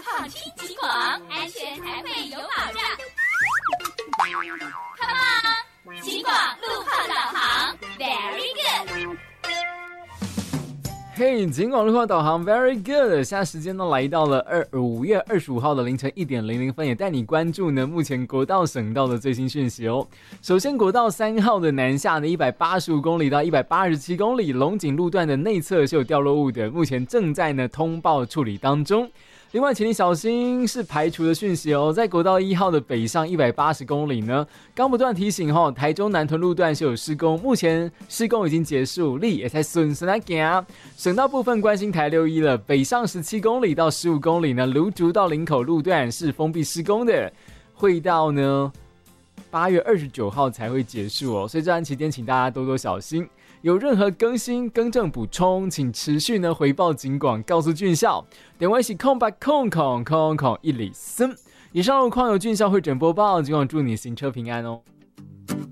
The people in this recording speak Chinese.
好听警广，安全才会有保障。Come on， 警广路况导航 ，Very good。 嘿，警广路况导航 very good。现在时间呢来到了5月25号的凌晨1点00分，也带你关注呢目前国道省道的最新讯息哦。首先，国道3号的南下呢185公里到187公里，龙井路段的内侧是有掉落物的，目前正在呢通报处理当中。另外，请你小心是排除的讯息哦。在国道1号的北上180公里呢，刚不断提醒哦，台中南屯路段是有施工，目前施工已经结束，你也才顺顺来行。省道部分关心台61了，北上17公里到15公里呢，芦竹到林口路段是封闭施工的，会到呢8月29号才会结束哦，所以这段期间请大家多多小心。有任何更新、更正、补充，请持续呢回报警广，告诉俊孝。电话是0800000103。以上路况由俊孝会诊播报，警广祝你行车平安哦。